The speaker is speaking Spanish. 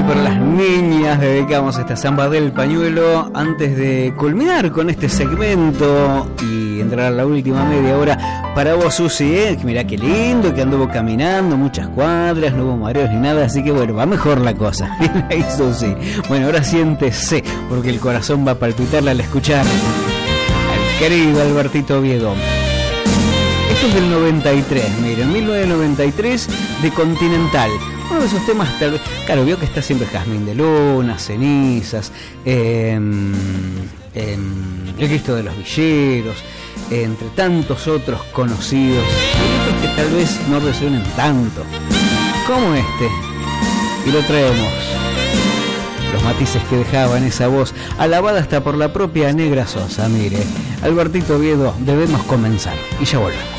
para las niñas, dedicamos esta samba del pañuelo antes de culminar con este segmento y entrar a la última media hora. Para vos, Susi, que mirá qué lindo, que anduvo caminando muchas cuadras, no hubo mareos ni nada, así que bueno, va mejor la cosa. Bien ahí, Susi. Bueno, ahora siéntese, porque el corazón va a palpitarle al escuchar al querido Albertito Oviedo. Esto es del 93, miren, 1993, de Continental. Uno de esos temas, tal vez, claro, vio que está siempre Jazmín de Luna, Cenizas, El Cristo de los Villeros, entre tantos otros conocidos, y otros que tal vez no resuenen tanto, como este, y lo traemos. Los matices que dejaba en esa voz, alabada hasta por la propia Negra Sosa. Mire, Albertito Oviedo, debemos comenzar, y ya volvemos.